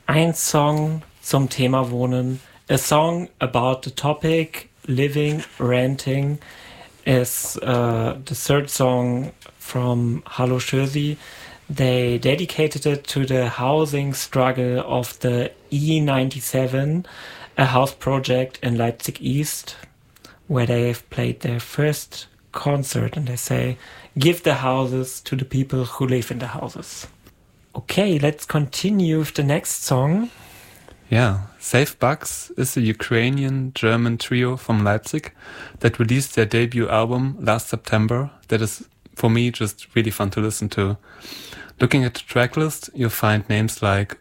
Ein Song zum Thema Wohnen. A song about the topic living, renting is the third song from Hallo Schösi. They dedicated it to the housing struggle of the E97, a house project in Leipzig East, where they have played their first concert, and they say, give the houses to the people who live in the houses. Okay, let's continue with the next song. Yeah, Safe Bugs is a Ukrainian-German trio from Leipzig that released their debut album last September. That is, for me, just really fun to listen to. Looking at the tracklist, you'll find names like